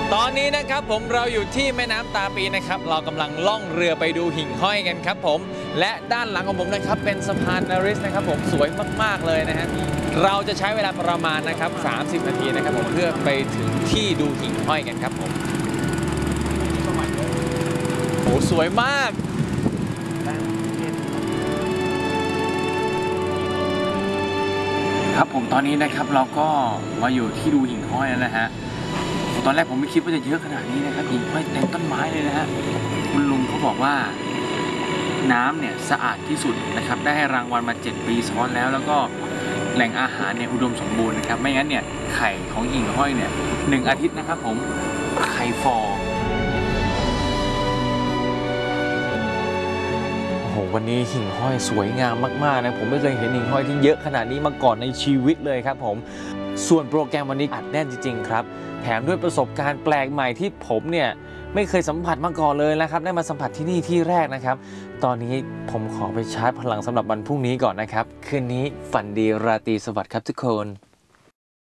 ตอนนี้นะครับผมเราอยู่ที่แม่น้ำตาปีนะครับเรากำลังล่องเรือไปดูหิ่งห้อยกันครับผมและด้านหลังของผมนะครับเป็นสะพานนาริสนะครับผมสวยมากๆเลยนะฮะเราจะใช้เวลาประมาณนะครับ30 นาทีนะครับผมเพื่อไปถึงที่ดูหิ่งห้อยกันครับผมโอ้สวยมากครับผมตอนนี้นะครับเราก็มาอยู่ที่ดูหิ่งห้อยแล้วนะฮะตอนแรกผมไม่คิดว่าจะเยอะขนาดนี้นะครับหิ่งห้อยเต็มต้นไม้เลยนะฮะคุณลุงเขาบอกว่าน้ำเนี่ยสะอาดที่สุดนะครับได้รางวัลมา7 ปีซ้อนแล้วก็แหล่งอาหารเนี่ยอุดมสมบูรณ์นะครับไม่งั้นเนี่ยไข่ของหิ่งห้อยเนี่ย1 อาทิตย์นะครับผมไข่ฟองโอ้โหวันนี้หิ่งห้อยสวยงามมากๆนะผมไม่เคยเห็นหิ่งห้อยที่เยอะขนาดนี้มาก่อนในชีวิตเลยครับผมส่วนโปรแกรมวันนี้อัดแน่นจริงๆครับแถมด้วยประสบการณ์แปลกใหม่ที่ผมเนี่ยไม่เคยสัมผัสมาก่อนเลยนะครับได้มาสัมผัสที่นี่ที่แรกนะครับตอนนี้ผมขอไปชาร์จพลังสำหรับวันพรุ่งนี้ก่อนนะครับคืนนี้ฝันดีราตรีสวัสดิ์ครับทุกคน